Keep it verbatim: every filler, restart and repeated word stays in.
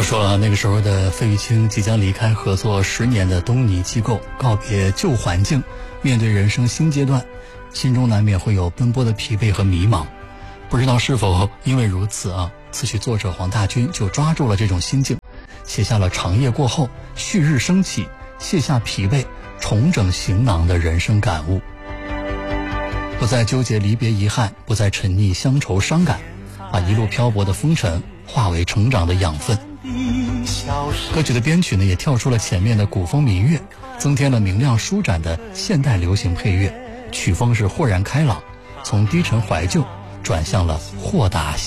说了，那个时候的费玉清即将离开合作十年的东尼机构，告别旧环境，面对人生新阶段，心中难免会有奔波的疲惫和迷茫。不知道是否因为如此啊，词曲作者黄大军就抓住了这种心境，写下了长夜过后旭日升起，卸下疲惫，重整行囊的人生感悟。不再纠结离别遗憾，不再沉溺乡愁伤感，把一路漂泊的风尘化为成长的养分。歌曲的编曲呢，也跳出了前面的古风民乐，增添了明亮舒展的现代流行配乐，曲风是豁然开朗，从低沉怀旧转向了豁达